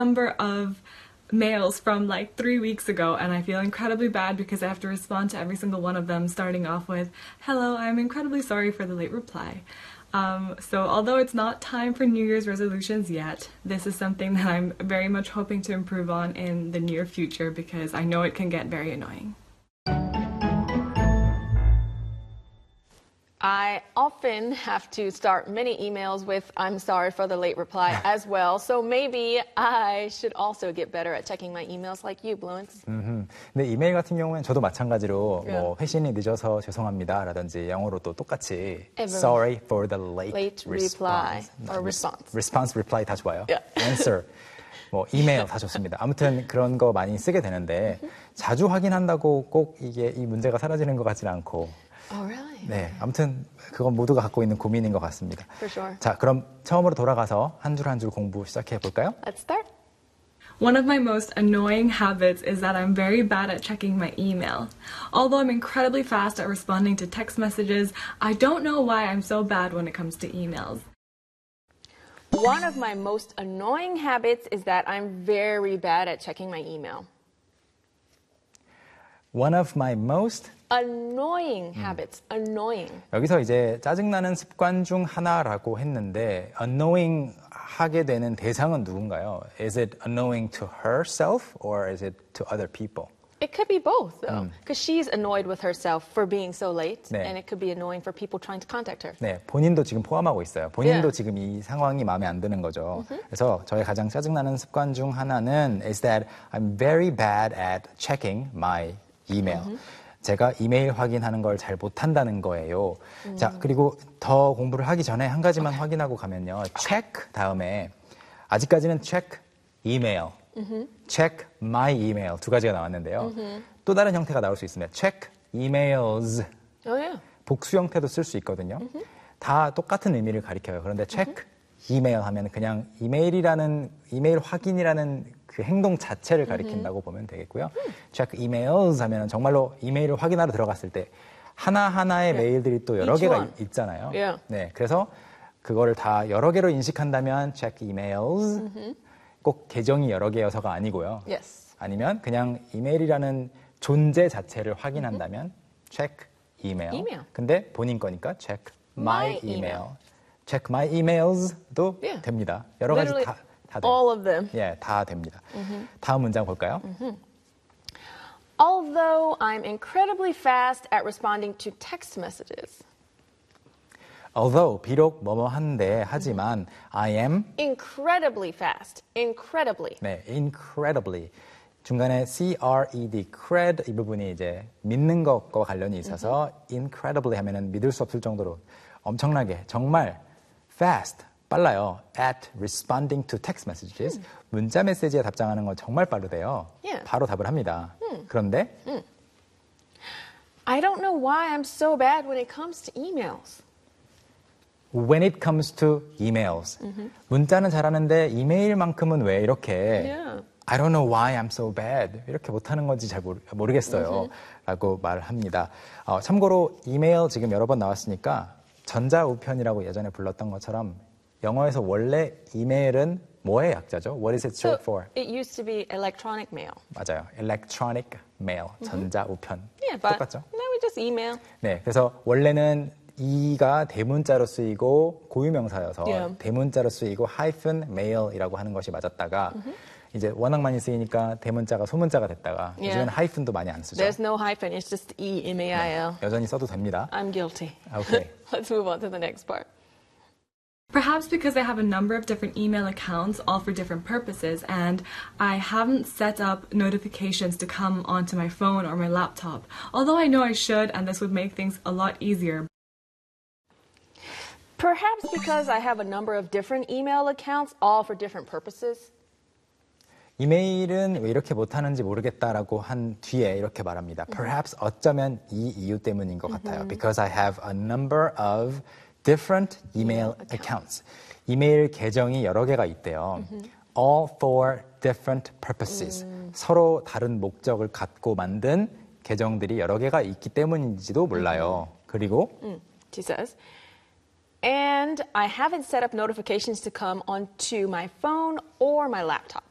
number of mails from like 3 weeks ago, and I feel incredibly bad because I have to respond to every single one of them, starting off with, "Hello, I'm incredibly sorry for the late reply." So although it's not time for New Year's resolutions yet, this is something that I'm very much hoping to improve on in the near future because I know it can get very annoying. I often have to start many emails with "I'm sorry for the late reply" as well. So maybe I should also get better at checking my emails like you, Bluence. 근데 이메일 같은 경우에는 저도 마찬가지로 뭐 회신이 늦어서 죄송합니다라든지 영어로도 똑같이 sorry for the late reply or response reply 다 좋아요. Yeah. answer 뭐 이메일 다 좋습니다. 아무튼 그런 거 많이 쓰게 되는데 자주 확인한다고 꼭 이게 이 문제가 사라지는 것 같지는 않고. Oh, really? 네, 아무튼 그건 모두가 갖고 있는 고민인 것 같습니다. For sure. 자, 그럼 처음으로 돌아가서 한 줄 한 줄 공부 시작해 볼까요? Let's start. One of my most annoying habits is that I'm very bad at checking my email. Although I'm incredibly fast at responding to text messages, I don't know why I'm so bad when it comes to emails. One of my most annoying habits is that I'm very bad at checking my email. One of my most annoying habits. Annoying. 여기서 이제 짜증나는 습관 중 하나라고 했는데 annoying 하게 되는 대상은 누군가요? Is it annoying to herself or is it to other people? It could be both, though, because she's annoyed with herself for being so late, 네. and it could be annoying for people trying to contact her. 네, 본인도 지금 포함하고 있어요. 본인도 Yeah. 지금 이 상황이 마음에 안 드는 거죠. 그래서 저의 가장 짜증나는 습관 중 하나는 is that I'm very bad at checking my email. 제가 이메일 확인하는 걸 잘 못한다는 거예요. 자, 그리고 더 공부를 하기 전에 한 가지만 확인하고 가면요. check 다음에 아직까지는 check email, check my email 두 가지가 나왔는데요. 또 다른 형태가 나올 수 있습니다. check emails. Oh, yeah. 복수 형태도 쓸 수 있거든요. 다 똑같은 의미를 가리켜요. 그런데 check email 하면 그냥 이메일 확인이라는 그 행동 자체를 가리킨다고 보면 되겠고요. check emails 하면 정말로 이메일을 확인하러 들어갔을 때 하나하나의 메일들이 또 여러 개가 있잖아요. Yeah. 네, 그래서 그거를 다 여러 개로 인식한다면 check emails 꼭 계정이 여러 개여서가 아니고요. Yes. 아니면 그냥 이메일이라는 존재 자체를 확인한다면 check email. 근데 본인 거니까 check my email. check my emails도 Yeah. 됩니다. 여러 가지 다 돼요. All of them. 예, 다 됩니다. 다음 문장 볼까요? Although I'm incredibly fast at responding to text messages. Although 비록 뭐뭐한데 하지만 I am Incredibly fast. Incredibly. 네, incredibly 중간에 cred, cred 이 부분이 이제 믿는 것과 관련이 있어서 incredibly 하면은 믿을 수 없을 정도로 엄청나게 정말 fast 빨라요. at responding to text messages 문자 메시지에 답장하는 건 정말 빠르대요. Yeah. 바로 답을 합니다. 그런데 I don't know why I'm so bad when it comes to emails. when it comes to emails 문자는 잘하는데 이메일만큼은 왜 이렇게 Yeah. I don't know why I'm so bad 이렇게 못하는 건지 잘 모르겠어요 라고 말을 합니다. 참고로 이메일 지금 여러 번 나왔으니까 전자우편이라고 예전에 불렀던 것처럼 영어에서 원래 이메일은 뭐의 약자죠? What is it short for? It used to be electronic mail. 맞아요. electronic mail, 전자우편. Yeah, but 똑같죠? now we just email. 네, 그래서 원래는 이가 대문자로 쓰이고 고유명사여서 Yeah. 대문자로 쓰이고 hyphen mail이라고 하는 것이 맞았다가 이제 워낙 많이 쓰이니까 대문자가 소문자가 됐다가 Yeah. 요즘엔 하이픈도 많이 안 쓰죠. There's no hyphen. It's just E-M-A-I-L. 여전히 써도 됩니다. I'm guilty. 오케이. Let's move on to the next part. Perhaps because I have a number of different email accounts, all for different purposes, and I haven't set up notifications to come onto my phone or my laptop. Although I know I should, and this would make things a lot easier. Perhaps because I have a number of different email accounts, all for different purposes. 이메일은 왜 이렇게 못하는지 모르겠다라고 한 뒤에 이렇게 말합니다. Perhaps 어쩌면 이 이유 때문인 것 같아요. Because I have a number of different email accounts. 이메일 계정이 여러 개가 있대요. All for different purposes. 서로 다른 목적을 갖고 만든 계정들이 여러 개가 있기 때문인지도 몰라요. 그리고 She says, and I haven't set up notifications to come onto my phone or my laptop.